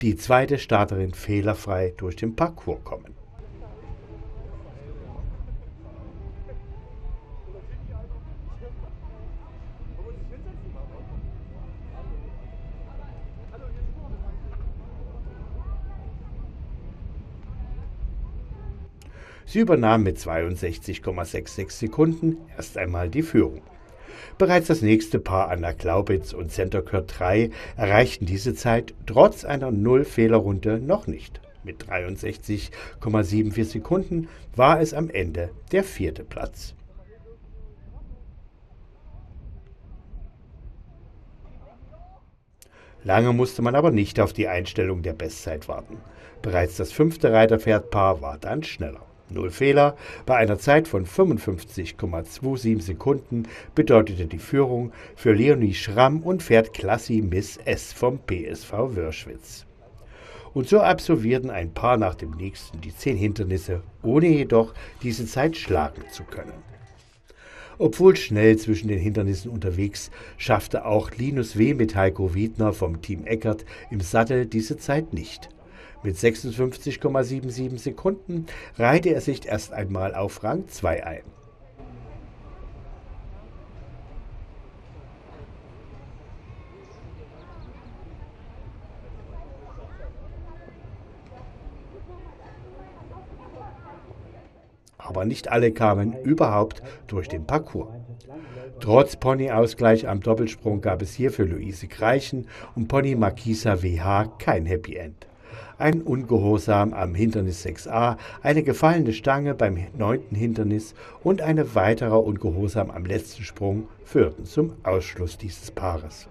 die zweite Starterin fehlerfrei durch den Parcours kommen. Sie übernahm mit 62,66 Sekunden erst einmal die Führung. Bereits das nächste Paar Anna Glaubitz und Center Court 3 erreichten diese Zeit trotz einer Null-Fehler-Runde noch nicht. Mit 63,74 Sekunden war es am Ende der vierte Platz. Lange musste man aber nicht auf die Einstellung der Bestzeit warten. Bereits das fünfte Reiterpferdpaar war dann schneller. Null Fehler bei einer Zeit von 55,27 Sekunden bedeutete die Führung für Leonie Schramm und Pferd Klassi Miss S vom PSV Wörschwitz. Und so absolvierten ein Paar nach dem nächsten die 10 Hindernisse, ohne jedoch diese Zeit schlagen zu können. Obwohl schnell zwischen den Hindernissen unterwegs, schaffte auch Linus W. mit Heiko Wiedner vom Team Eckert im Sattel diese Zeit nicht. Mit 56,77 Sekunden reihte er sich erst einmal auf Rang 2 ein. Aber nicht alle kamen überhaupt durch den Parcours. Trotz Ponyausgleich am Doppelsprung gab es hier für Luise Greichen und Pony Markisa WH kein Happy End. Ein Ungehorsam am Hindernis 6a, eine gefallene Stange beim 9. Hindernis und ein weiterer Ungehorsam am letzten Sprung führten zum Ausschluss dieses Paares.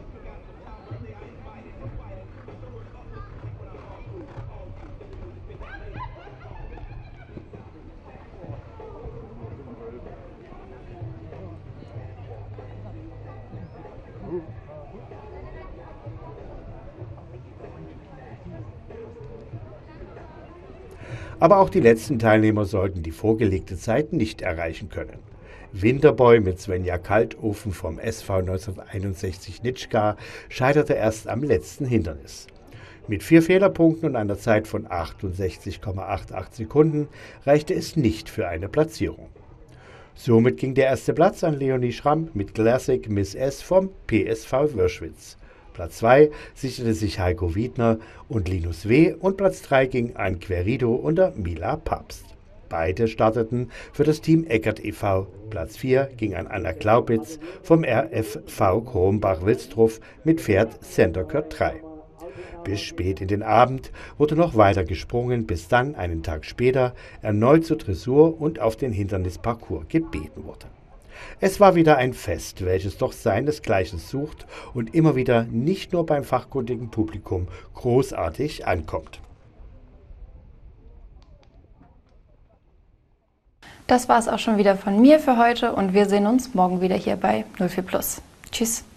Aber auch die letzten Teilnehmer sollten die vorgelegte Zeit nicht erreichen können. Winterboy mit Svenja Kaltofen vom SV 1961 Nitschka scheiterte erst am letzten Hindernis. Mit 4 Fehlerpunkten und einer Zeit von 68,88 Sekunden reichte es nicht für eine Platzierung. Somit ging der erste Platz an Leonie Schramm mit Classic Miss S vom PSV Wörschwitz. Platz 2 sicherte sich Heiko Wiedner und Linus W. und Platz 3 ging an Querido unter Mila Papst. Beide starteten für das Team Eckert e.V. Platz 4 ging an Anna Glaubitz vom RFV Krombach-Wilsdruff mit Pferd Center Court 3. Bis spät in den Abend wurde noch weiter gesprungen, bis dann einen Tag später erneut zur Dressur und auf den Hindernisparcours gebeten wurde. Es war wieder ein Fest, welches doch seinesgleichen sucht und immer wieder nicht nur beim fachkundigen Publikum großartig ankommt. Das war es auch schon wieder von mir für heute und wir sehen uns morgen wieder hier bei 04 Plus. Tschüss.